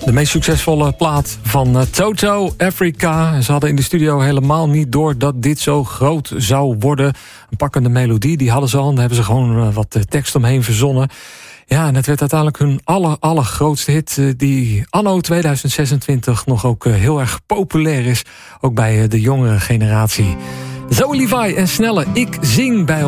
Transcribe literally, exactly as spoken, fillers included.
De meest succesvolle plaat van uh, Toto, Africa. Ze hadden in de studio helemaal niet door dat dit zo groot zou worden. Een pakkende melodie, die hadden ze al. Daar hebben ze gewoon uh, wat uh, tekst omheen verzonnen. Ja, en het werd uiteindelijk hun aller, allergrootste hit... Uh, die anno tweeduizend zesentwintig nog ook uh, heel erg populair is. Ook bij uh, de jongere generatie. Zoe Levi en Snelle, ik zing bij